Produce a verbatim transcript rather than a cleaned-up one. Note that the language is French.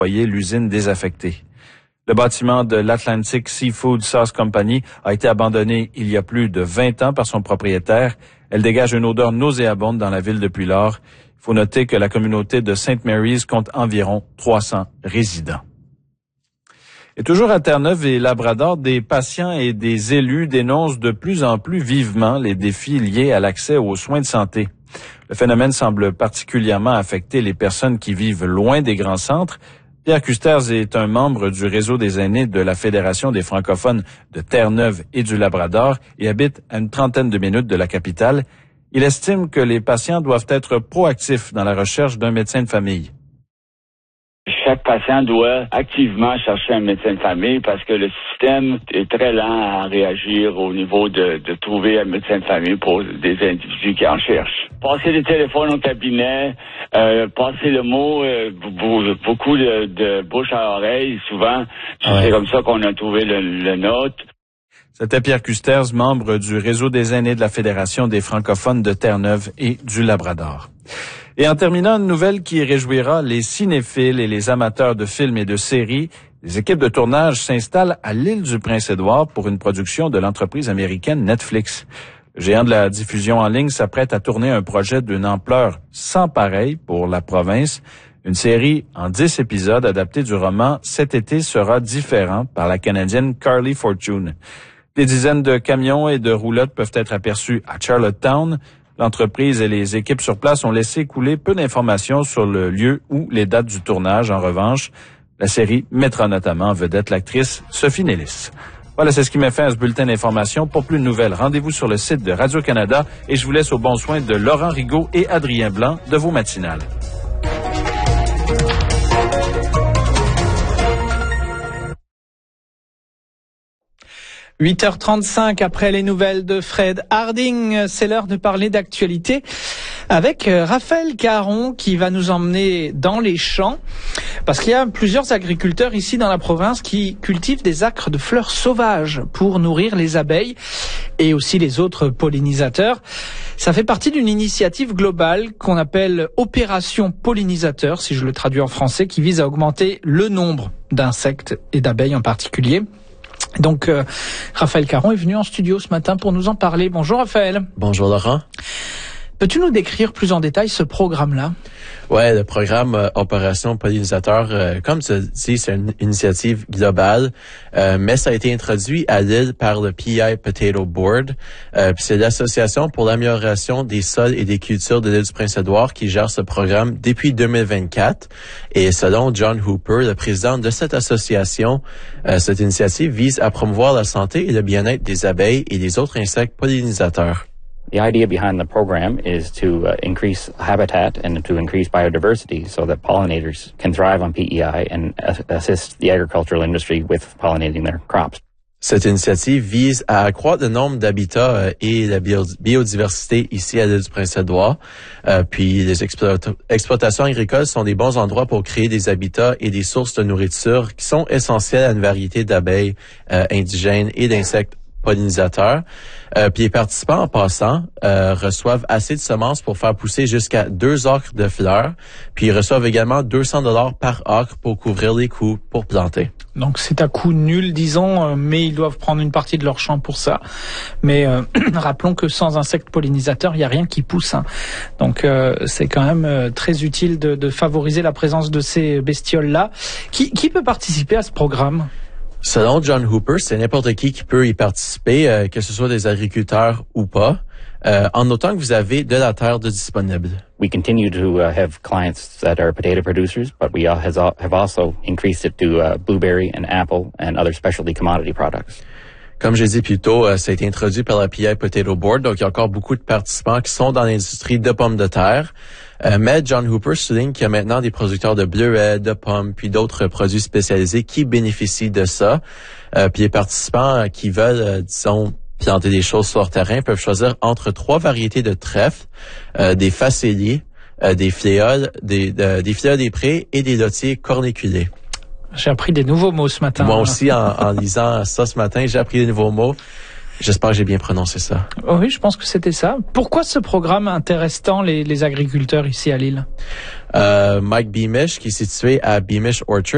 nettoyer l'usine désaffectée. Le bâtiment de l'Atlantic Seafood Sauce Company a été abandonné il y a plus de vingt ans par son propriétaire. Elle dégage une odeur nauséabonde dans la ville depuis lors. Il faut noter que la communauté de Saint Mary's compte environ trois cents résidents. Et toujours à Terre-Neuve et Labrador, des patients et des élus dénoncent de plus en plus vivement les défis liés à l'accès aux soins de santé. Le phénomène semble particulièrement affecter les personnes qui vivent loin des grands centres. Pierre Custers est un membre du réseau des aînés de la Fédération des francophones de Terre-Neuve et du Labrador et habite à une trentaine de minutes de la capitale. Il estime que les patients doivent être proactifs dans la recherche d'un médecin de famille. Chaque patient doit activement chercher un médecin de famille parce que le système est très lent à réagir au niveau de, de trouver un médecin de famille pour des individus qui en cherchent. Passer les téléphones au cabinet, euh, passer le mot, euh, beaucoup de, de bouche à oreille, souvent, ouais. C'est comme ça qu'on a trouvé le, le nôtre. C'était Pierre Custers, membre du réseau des aînés de la Fédération des francophones de Terre-Neuve et du Labrador. Et en terminant, une nouvelle qui réjouira les cinéphiles et les amateurs de films et de séries. Les équipes de tournage s'installent à l'île du Prince-Édouard pour une production de l'entreprise américaine Netflix. Le géant de la diffusion en ligne s'apprête à tourner un projet d'une ampleur sans pareille pour la province. Une série en dix épisodes adaptée du roman « Cet été sera différent » par la Canadienne Carly Fortune. Des dizaines de camions et de roulottes peuvent être aperçus à Charlottetown. L'entreprise et les équipes sur place ont laissé couler peu d'informations sur le lieu ou les dates du tournage. En revanche, la série mettra notamment en vedette l'actrice Sophie Nellis. Voilà, c'est ce qui m'a fait à ce bulletin d'information. Pour plus de nouvelles, rendez-vous sur le site de Radio-Canada et je vous laisse au bon soin de Laurent Rigaud et Adrien Blanc de vos matinales. huit heures trente-cinq après les nouvelles de Fred Harding, c'est l'heure de parler d'actualité avec Raphaël Caron qui va nous emmener dans les champs parce qu'il y a plusieurs agriculteurs ici dans la province qui cultivent des acres de fleurs sauvages pour nourrir les abeilles et aussi les autres pollinisateurs. Ça fait partie d'une initiative globale qu'on appelle Opération Pollinisateur, si je le traduis en français, qui vise à augmenter le nombre d'insectes et d'abeilles en particulier. Donc, euh, Raphaël Caron est venu en studio ce matin pour nous en parler. Bonjour Raphaël. Bonjour Laurent. Peux-tu nous décrire plus en détail ce programme-là? Ouais, le programme euh, Opération Pollinisateur, euh, comme tu dis, c'est une initiative globale, euh, mais ça a été introduit à l'île par le P I Potato Board. Euh, puis c'est l'association pour l'amélioration des sols et des cultures de l'île du Prince-Édouard qui gère ce programme depuis deux mille vingt-quatre. Et selon John Hooper, le président de cette association, euh, cette initiative vise à promouvoir la santé et le bien-être des abeilles et des autres insectes pollinisateurs. The idea behind the program is to uh, increase habitat and to increase biodiversity so that pollinators can thrive on P E I and uh, assist the agricultural industry with pollinating their crops. Cette initiative vise à accroître le nombre d'habitats euh, et la bio- biodiversité ici à l'île du Prince-Édouard. Euh, puis les exploita- exploitations agricoles sont des bons endroits pour créer des habitats et des sources de nourriture qui sont essentielles à une variété d'abeilles euh, indigènes et d'insectes pollinisateurs. Euh, puis les participants, en passant, euh, reçoivent assez de semences pour faire pousser jusqu'à deux acres de fleurs. Puis ils reçoivent également deux cents dollars par acre pour couvrir les coûts pour planter. Donc c'est à coût nul, disons, mais ils doivent prendre une partie de leur champ pour ça. Mais euh, rappelons que sans insectes pollinisateurs, il n'y a rien qui pousse. Hein. Donc euh, c'est quand même euh, très utile de, de favoriser la présence de ces bestioles-là. Qui, qui peut participer à ce programme? Selon John Hooper, c'est n'importe qui qui peut y participer, euh, que ce soit des agriculteurs ou pas, euh, en autant que vous avez de la terre de disponible. We continue to uh, have clients that are potato producers, but we has, have also increased it to uh, blueberry and apple and other specialty commodity products. Comme j'ai dit plus tôt, euh, ça a été introduit par la P I Potato Board, donc il y a encore beaucoup de participants qui sont dans l'industrie de pommes de terre. Euh, mais John Hooper souligne qu'il y a maintenant des producteurs de bleuets, de pommes, puis d'autres produits spécialisés qui bénéficient de ça. Euh, puis les participants qui veulent, euh, disons, planter des choses sur leur terrain peuvent choisir entre trois variétés de trèfles, euh, des facéliers, euh, des fléoles, des, de, des fléoles des prés et des lotiers corniculés. J'ai appris des nouveaux mots ce matin. Moi aussi, en, en lisant ça ce matin, j'ai appris des nouveaux mots. J'espère que j'ai bien prononcé ça. Oui, je pense que c'était ça. Pourquoi ce programme intéresse tant les, les agriculteurs ici à Lille? Euh, Mike Beamish, qui est situé à Beamish Orchard,